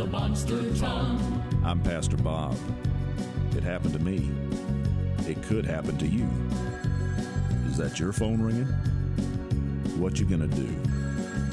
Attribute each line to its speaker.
Speaker 1: monster tongue.
Speaker 2: I'm Pastor Bob. It happened to me. It could happen to you. Is that your phone ringing? What you gonna do?